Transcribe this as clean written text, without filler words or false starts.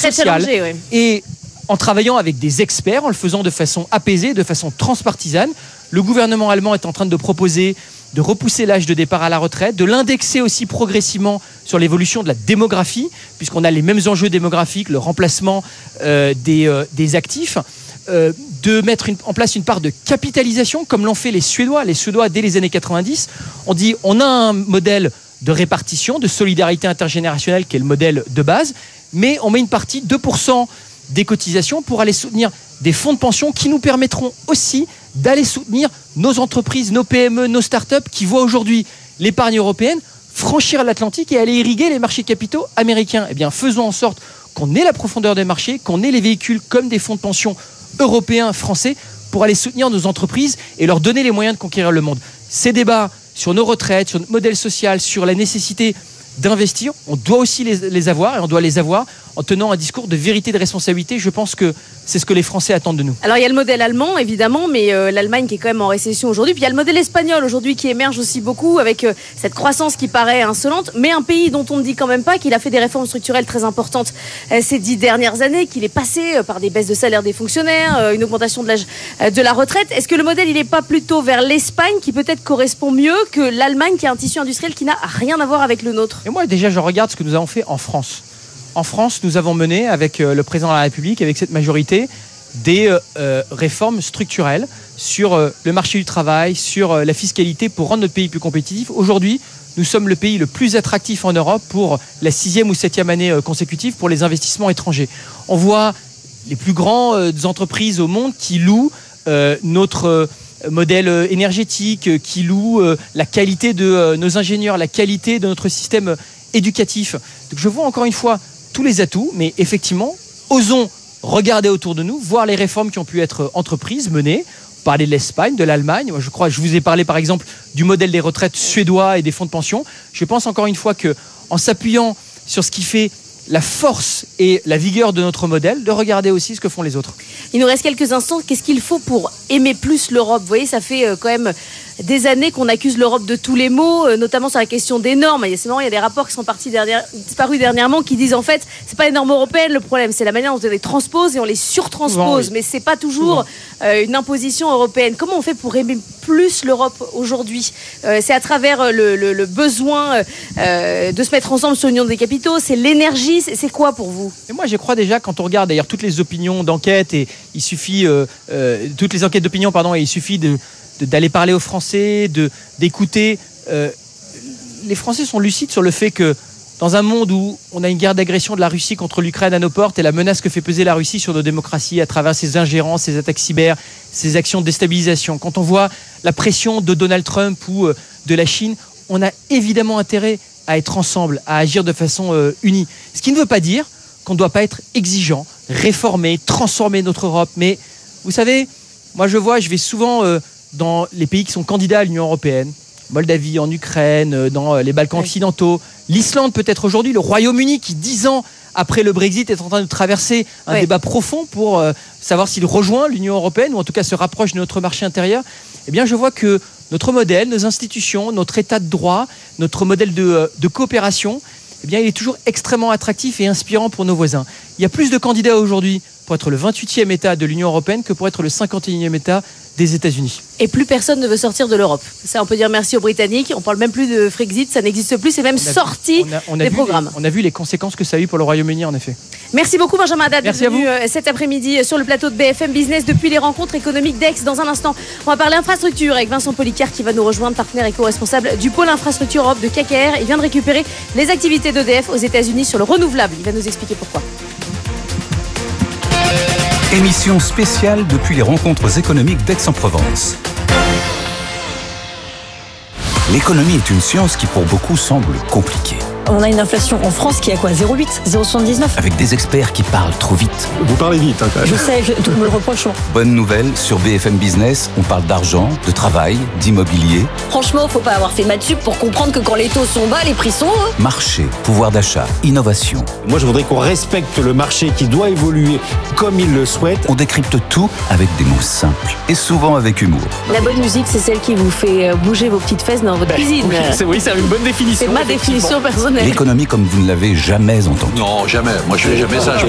sociale. Et en travaillant avec des experts, en le faisant de façon apaisée, de façon transpartisane, le gouvernement allemand est en train de proposer de repousser l'âge de départ à la retraite, de l'indexer aussi progressivement sur l'évolution de la démographie, puisqu'on a les mêmes enjeux démographiques, le remplacement des actifs, de mettre en place une part de capitalisation, comme l'ont fait les Suédois. Les Suédois, dès les années 90, on dit on a un modèle de répartition, de solidarité intergénérationnelle, qui est le modèle de base, mais on met une partie, 2% des cotisations, pour aller soutenir des fonds de pension qui nous permettront aussi d'aller soutenir nos entreprises, nos PME, nos startups qui voient aujourd'hui l'épargne européenne franchir l'Atlantique et aller irriguer les marchés de capitaux américains. Eh bien, faisons en sorte qu'on ait la profondeur des marchés, qu'on ait les véhicules comme des fonds de pension européens, français, pour aller soutenir nos entreprises et leur donner les moyens de conquérir le monde. Ces débats sur nos retraites, sur notre modèle social, sur la nécessité d'investir, on doit aussi les avoir, et on doit les avoir en tenant un discours de vérité et de responsabilité. Je pense que c'est ce que les Français attendent de nous. Alors il y a le modèle allemand évidemment, mais l'Allemagne qui est quand même en récession aujourd'hui, puis il y a le modèle espagnol aujourd'hui qui émerge aussi beaucoup avec cette croissance qui paraît insolente, mais un pays dont on ne dit quand même pas qu'il a fait des réformes structurelles très importantes ces 10 dernières années, qu'il est passé par des baisses de salaire des fonctionnaires, une augmentation de l'âge de la retraite. Est-ce que le modèle il n'est pas plutôt vers l'Espagne qui peut-être correspond mieux que l'Allemagne qui a un tissu industriel qui n'a rien à voir avec le nôtre? Et moi déjà je regarde ce que nous avons fait en France. En France, nous avons mené avec le président de la République, avec cette majorité, des réformes structurelles sur le marché du travail, sur la fiscalité pour rendre notre pays plus compétitif. Aujourd'hui, nous sommes le pays le plus attractif en Europe pour la 6e ou 7e année consécutive pour les investissements étrangers. On voit les plus grandes entreprises au monde qui louent notre modèle énergétique, qui louent la qualité de nos ingénieurs, la qualité de notre système éducatif. Donc je vois encore une fois tous les atouts, mais effectivement, osons regarder autour de nous, voir les réformes qui ont pu être entreprises, menées. Parler de l'Espagne, de l'Allemagne. Moi, je vous ai parlé par exemple du modèle des retraites suédois et des fonds de pension. Je pense encore une fois qu'en s'appuyant sur ce qui fait la force et la vigueur de notre modèle, de regarder aussi ce que font les autres. Il nous reste quelques instants. Qu'est-ce qu'il faut pour aimer plus l'Europe? Vous voyez, ça fait quand même des années qu'on accuse l'Europe de tous les maux, notamment sur la question des normes. Il y a des rapports qui sont disparus dernièrement qui disent en fait, c'est pas les normes européennes le problème, c'est la manière dont on les transpose et on les surtranspose. Oui. Mais c'est pas toujours une imposition européenne. Comment on fait pour aimer plus l'Europe aujourd'hui? C'est à travers le besoin de se mettre ensemble sur l'union des capitaux, c'est l'énergie, c'est quoi pour vous? Et moi, je crois déjà, quand on regarde d'ailleurs toutes les opinions d'enquête, et il suffit toutes les enquêtes d'opinion, pardon, et il suffit d'aller parler aux Français, d'écouter. Les Français sont lucides sur le fait que dans un monde où on a une guerre d'agression de la Russie contre l'Ukraine à nos portes et la menace que fait peser la Russie sur nos démocraties à travers ses ingérences, ses attaques cyber, ses actions de déstabilisation, quand on voit la pression de Donald Trump ou de la Chine, on a évidemment intérêt à être ensemble, à agir de façon unie. Ce qui ne veut pas dire qu'on ne doit pas être exigeant, réformer, transformer notre Europe. Mais vous savez, moi je vais souvent dans les pays qui sont candidats à l'Union européenne, Moldavie, en Ukraine, dans les Balkans occidentaux, l'Islande peut-être aujourd'hui, le Royaume-Uni qui 10 ans après le Brexit est en train de traverser un débat profond pour savoir s'il rejoint l'Union européenne ou en tout cas se rapproche de notre marché intérieur. Eh bien je vois que notre modèle, nos institutions, notre état de droit, notre modèle de coopération, eh bien il est toujours extrêmement attractif et inspirant pour nos voisins. Il y a plus de candidats aujourd'hui pour être le 28e État de l'Union européenne que pour être le 51e État des États-Unis. Et plus personne ne veut sortir de l'Europe. Ça, on peut dire merci aux Britanniques. On parle même plus de Frexit, ça n'existe plus. C'est même sorti des programmes. On a vu les conséquences que ça a eu pour le Royaume-Uni, en effet. Merci beaucoup, Benjamin Haddad, d'être venu cet après-midi sur le plateau de BFM Business depuis les rencontres économiques d'Aix. Dans un instant, on va parler infrastructure avec Vincent Policard qui va nous rejoindre, partenaire éco-responsable du pôle infrastructure Europe de KKR. Il vient de récupérer les activités d'EDF aux États-Unis sur le renouvelable. Il va nous expliquer pourquoi. Émission spéciale depuis les rencontres économiques d'Aix-en-Provence. L'économie est une science qui pour beaucoup semble compliquée. On a une inflation en France qui est à quoi? 0,8, 0,79. Avec des experts qui parlent trop vite. Vous parlez vite, quand même. Je sais, tout me le reproche. Bonne nouvelle, sur BFM Business, on parle d'argent, de travail, d'immobilier. Franchement, faut pas avoir fait maths sup pour comprendre que quand les taux sont bas, les prix sont hauts. Marché, pouvoir d'achat, innovation. Moi, je voudrais qu'on respecte le marché qui doit évoluer comme il le souhaite. On décrypte tout avec des mots simples et souvent avec humour. La bonne musique, c'est celle qui vous fait bouger vos petites fesses dans votre cuisine. Oui, c'est une bonne définition. C'est ma définition personnelle. L'économie comme vous ne l'avez jamais entendue. Non, jamais. Moi, je fais jamais ça.